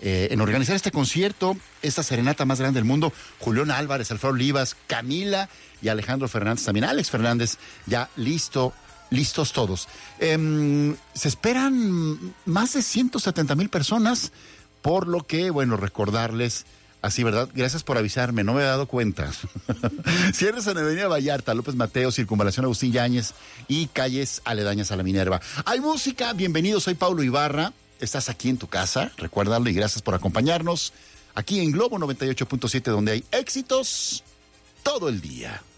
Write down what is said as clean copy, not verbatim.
en organizar este concierto, esta serenata más grande del mundo. Julián Álvarez, Alfredo Olivas, Camila y Alejandro Fernández, también Alex Fernández, ya listos todos. Se esperan más de 170,000 personas, por lo que, bueno, recordarles, así, ¿verdad? Gracias por avisarme, no me he dado cuenta. Cierres en Avenida Vallarta, López Mateo, Circunvalación Agustín Yáñez y calles aledañas a la Minerva. Hay música, bienvenido, soy Paulo Ibarra. Estás aquí en tu casa, recuérdalo, y gracias por acompañarnos aquí en Globo 98.7, donde hay éxitos todo el día.